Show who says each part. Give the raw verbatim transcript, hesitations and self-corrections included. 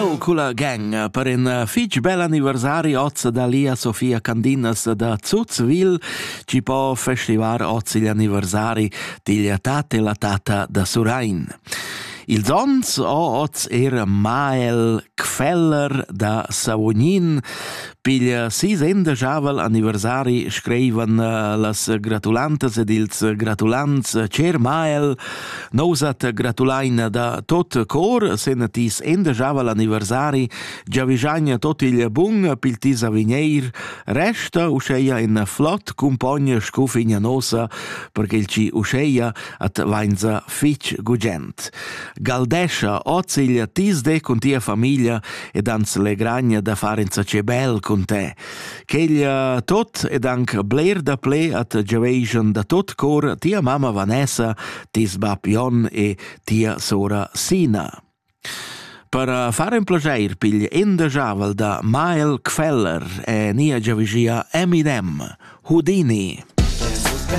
Speaker 1: Ciao con la gang per un fitch bel anniversari oz da Lia Sofia Candinas da Zuzwil ci può festivar oz gli anniversari di tate e la tata da Surain. Il zons o oz era Mael Kfeller da Savognin. Piglia sis endejavel anniversari scrivan las gratulantes ed ils gratulants cer Mael nosat gratulain da tot cor sen tis endejavel anniversari giavisagna tot il bun pil tis avigneir resta usceia in flot cumpogna scufigna nosa perché il ci usceia at vainza fitch gugent. Galdescia ozil tis de con tia famiglia ed ans le gragna da farenza ce bel con te. Cheglia tot ed anche bler da ple at giaveision da tot cor tia mamma Vanessa, tis bab Jon e tia sora Sina. Per fare un plager pigl endejavel da Mael Kfeller e nia giavigia Eminem, Houdini.